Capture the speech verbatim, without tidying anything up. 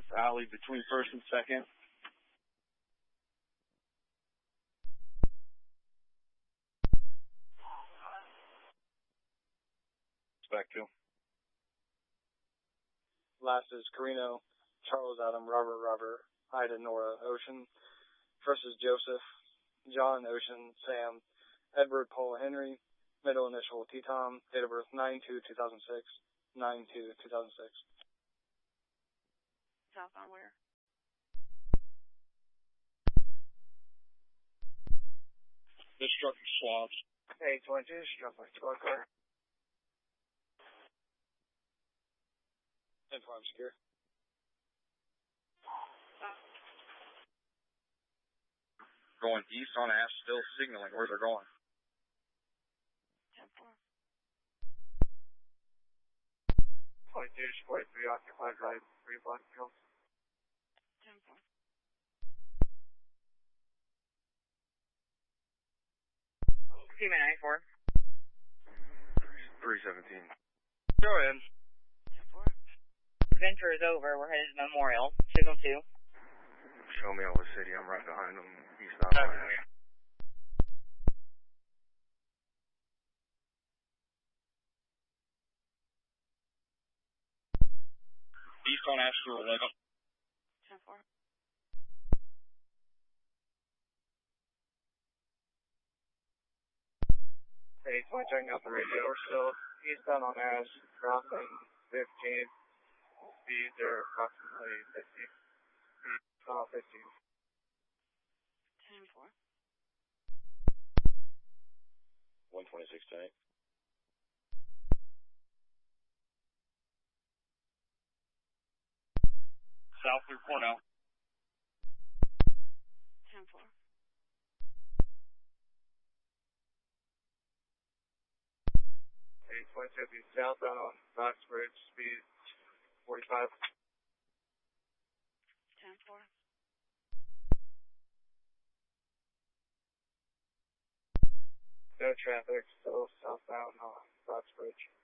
alley between first and second. Back to. Last is Carino, Charles Adam, Robert Robert, Ida Nora Ocean. First is Joseph, John Ocean, Sam, Edward Paul Henry, middle initial T Tom, date of birth nine two two thousand six, nine two two thousand six. South on where? This truck is swapped. Hey, twenty-two, struck by squad car. ten four, I'm secure. Going east on Ash, still signaling where they're going. ten four. twenty-two, forty-three, occupied right, three block kills. ten four. Team ninety-four. three seventeen. Go in. ten four. Venture is over. We're headed to Memorial. Signal two. Show me over the city. I'm right behind them. East on Ash. East on Ash to eleven. ten four. Hey, twenty, checking out the radio. We're still eastbound on Ash, crossing fifteen. Speeds are approximately fifty. Uh, fifteen. ten four. one twenty-six tank. South through Cornell. ten four. Hey, twenty, fifty, southbound on Foxbridge, speed forty-five. ten four. No traffic, still southbound on Foxbridge.